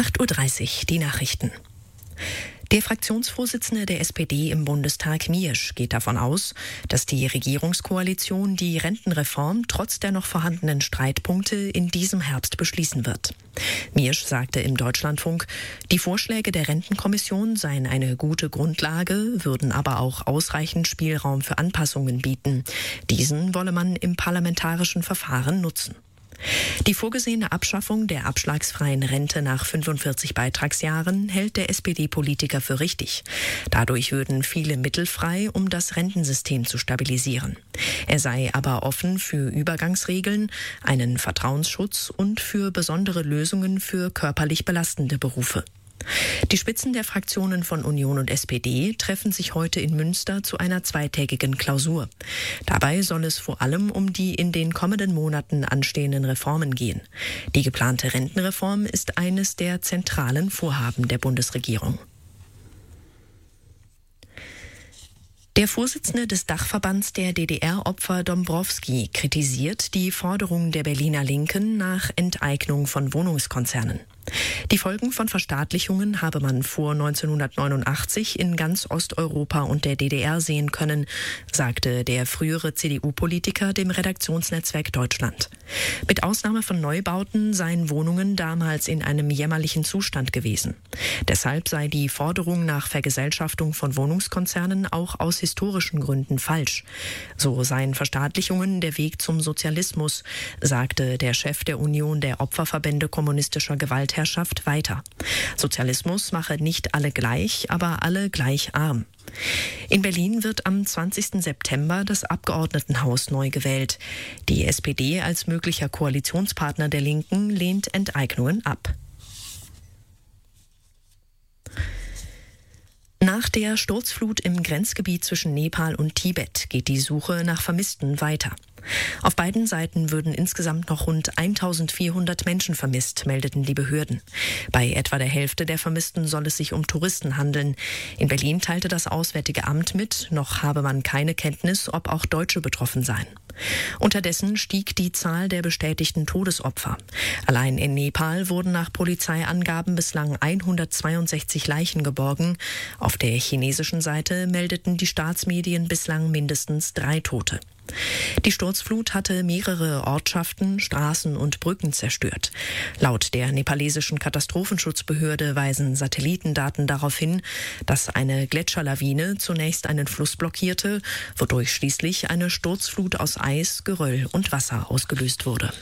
8:30 Uhr, die Nachrichten. Der Fraktionsvorsitzende der SPD im Bundestag, Miersch, geht davon aus, dass die Regierungskoalition die Rentenreform trotz der noch vorhandenen Streitpunkte in diesem Herbst beschließen wird. Miersch sagte im Deutschlandfunk, die Vorschläge der Rentenkommission seien eine gute Grundlage, würden aber auch ausreichend Spielraum für Anpassungen bieten. Diesen wolle man im parlamentarischen Verfahren nutzen. Die vorgesehene Abschaffung der abschlagsfreien Rente nach 45 Beitragsjahren hält der SPD-Politiker für richtig. Dadurch würden viele Mittel frei, um das Rentensystem zu stabilisieren. Er sei aber offen für Übergangsregeln, einen Vertrauensschutz und für besondere Lösungen für körperlich belastende Berufe. Die Spitzen der Fraktionen von Union und SPD treffen sich heute in Münster zu einer zweitägigen Klausur. Dabei soll es vor allem um die in den kommenden Monaten anstehenden Reformen gehen. Die geplante Rentenreform ist eines der zentralen Vorhaben der Bundesregierung. Der Vorsitzende des Dachverbands der DDR-Opfer Dombrowski kritisiert die Forderung der Berliner Linken nach Enteignung von Wohnungskonzernen. Die Folgen von Verstaatlichungen habe man vor 1989 in ganz Osteuropa und der DDR sehen können, sagte der frühere CDU-Politiker dem Redaktionsnetzwerk Deutschland. Mit Ausnahme von Neubauten seien Wohnungen damals in einem jämmerlichen Zustand gewesen. Deshalb sei die Forderung nach Vergesellschaftung von Wohnungskonzernen auch aus historischen Gründen falsch. So seien Verstaatlichungen der Weg zum Sozialismus, sagte der Chef der Union der Opferverbände kommunistischer Gewaltherrschaft weiter. Sozialismus mache nicht alle gleich, aber alle gleich arm. In Berlin wird am 20. September das Abgeordnetenhaus neu gewählt. Die SPD als möglicher Koalitionspartner der Linken lehnt Enteignungen ab. Nach der Sturzflut im Grenzgebiet zwischen Nepal und Tibet geht die Suche nach Vermissten weiter. Auf beiden Seiten würden insgesamt noch rund 1400 Menschen vermisst, meldeten die Behörden. Bei etwa der Hälfte der Vermissten soll es sich um Touristen handeln. In Berlin teilte das Auswärtige Amt mit, noch habe man keine Kenntnis, ob auch Deutsche betroffen seien. Unterdessen stieg die Zahl der bestätigten Todesopfer. Allein in Nepal wurden nach Polizeiangaben bislang 162 Leichen geborgen. Auf der chinesischen Seite meldeten die Staatsmedien bislang mindestens 3 Tote. Die Sturzflut hatte mehrere Ortschaften, Straßen und Brücken zerstört. Laut der nepalesischen Katastrophenschutzbehörde weisen Satellitendaten darauf hin, dass eine Gletscherlawine zunächst einen Fluss blockierte, wodurch schließlich eine Sturzflut aus Eis, Geröll und Wasser ausgelöst wurde.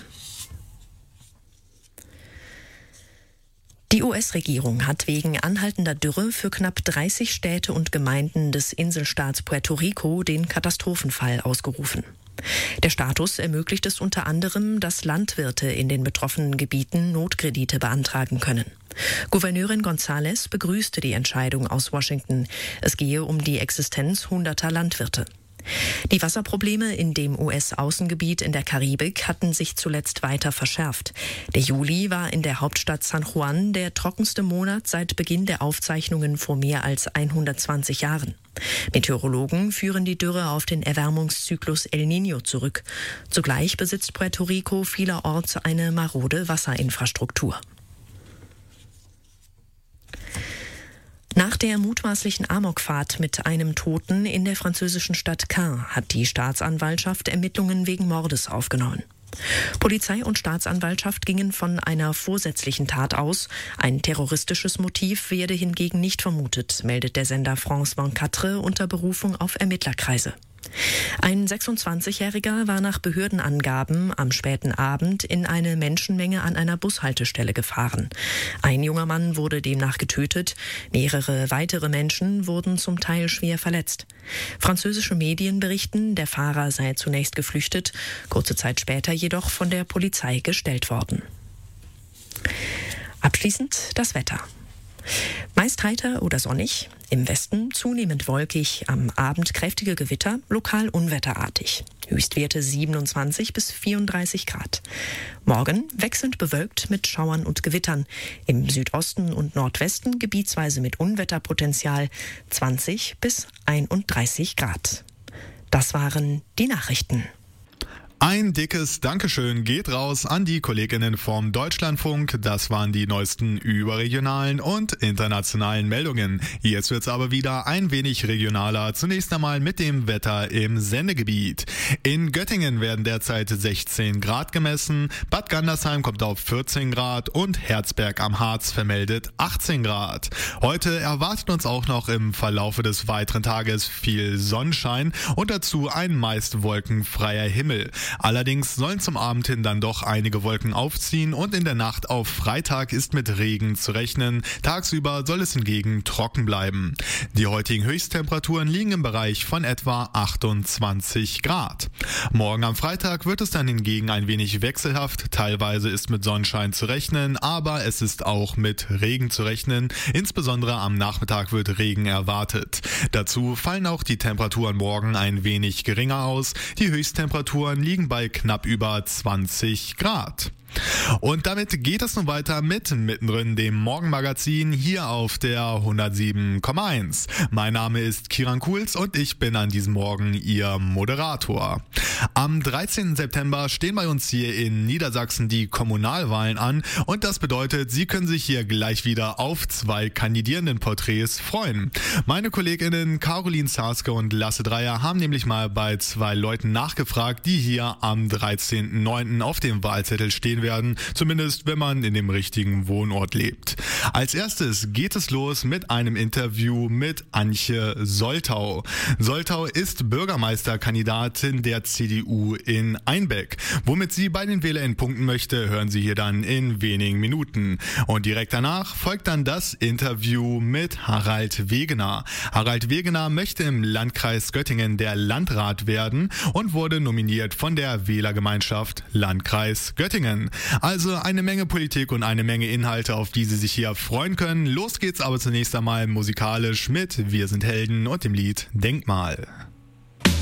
Die US-Regierung hat wegen anhaltender Dürre für knapp 30 Städte und Gemeinden des Inselstaats Puerto Rico den Katastrophenfall ausgerufen. Der Status ermöglicht es unter anderem, dass Landwirte in den betroffenen Gebieten Notkredite beantragen können. Gouverneurin González begrüßte die Entscheidung aus Washington. Es gehe um die Existenz hunderter Landwirte. Die Wasserprobleme in dem US-Außengebiet in der Karibik hatten sich zuletzt weiter verschärft. Der Juli war in der Hauptstadt San Juan der trockenste Monat seit Beginn der Aufzeichnungen vor mehr als 120 Jahren. Meteorologen führen die Dürre auf den Erwärmungszyklus El Niño zurück. Zugleich besitzt Puerto Rico vielerorts eine marode Wasserinfrastruktur. Nach der mutmaßlichen Amokfahrt mit einem Toten in der französischen Stadt Caen hat die Staatsanwaltschaft Ermittlungen wegen Mordes aufgenommen. Polizei und Staatsanwaltschaft gingen von einer vorsätzlichen Tat aus. Ein terroristisches Motiv werde hingegen nicht vermutet, meldet der Sender France 24 unter Berufung auf Ermittlerkreise. Ein 26-Jähriger war nach Behördenangaben am späten Abend in eine Menschenmenge an einer Bushaltestelle gefahren. Ein junger Mann wurde demnach getötet, mehrere weitere Menschen wurden zum Teil schwer verletzt. Französische Medien berichten, der Fahrer sei zunächst geflüchtet, kurze Zeit später jedoch von der Polizei gestellt worden. Abschließend das Wetter. Meist heiter oder sonnig, im Westen zunehmend wolkig, am Abend kräftige Gewitter, lokal unwetterartig. Höchstwerte 27 bis 34 Grad. Morgen wechselnd bewölkt mit Schauern und Gewittern. Im Südosten und Nordwesten gebietsweise mit Unwetterpotenzial 20 bis 31 Grad. Das waren die Nachrichten. Ein dickes Dankeschön geht raus an die KollegInnen vom Deutschlandfunk. Das waren die neuesten überregionalen und internationalen Meldungen. Jetzt wird's aber wieder ein wenig regionaler. Zunächst einmal mit dem Wetter im Sendegebiet. In Göttingen werden derzeit 16 Grad gemessen, Bad Gandersheim kommt auf 14 Grad und Herzberg am Harz vermeldet 18 Grad. Heute erwartet uns auch noch im Verlaufe des weiteren Tages viel Sonnenschein und dazu ein meist wolkenfreier Himmel. Allerdings sollen zum Abend hin dann doch einige Wolken aufziehen und in der Nacht auf Freitag ist mit Regen zu rechnen. Tagsüber soll es hingegen trocken bleiben. Die heutigen Höchsttemperaturen liegen im Bereich von etwa 28 Grad. Morgen am Freitag wird es dann hingegen ein wenig wechselhaft. Teilweise ist mit Sonnenschein zu rechnen, aber es ist auch mit Regen zu rechnen. Insbesondere am Nachmittag wird Regen erwartet. Dazu fallen auch die Temperaturen morgen ein wenig geringer aus. Die Höchsttemperaturen liegen bei knapp über 20 Grad. Und damit geht es nun weiter mit Mittendrin, dem Morgenmagazin hier auf der 107,1. Mein Name ist Kiran Kuhls und ich bin an diesem Morgen Ihr Moderator. Am 13. September stehen bei uns hier in Niedersachsen die Kommunalwahlen an und das bedeutet, Sie können sich hier gleich wieder auf 2 Kandidierendenporträts freuen. Meine KollegInnen Caroline Zarske und Lasse Dreier haben nämlich mal bei 2 Leuten nachgefragt, die hier am 13.09. auf dem Wahlzettel stehen werden, zumindest wenn man in dem richtigen Wohnort lebt. Als erstes geht es los mit einem Interview mit Antje Soltau. Soltau ist Bürgermeisterkandidatin der CDU in Einbeck. Womit sie bei den WählerInnen punkten möchte, hören Sie hier dann in wenigen Minuten. Und direkt danach folgt dann das Interview mit Harald Wegener. Harald Wegener möchte im Landkreis Göttingen der Landrat werden und wurde nominiert von der Wählergemeinschaft Landkreis Göttingen. Also eine Menge Politik und eine Menge Inhalte, auf die Sie sich hier freuen können. Los geht's aber zunächst einmal musikalisch mit Wir sind Helden und dem Lied Denkmal.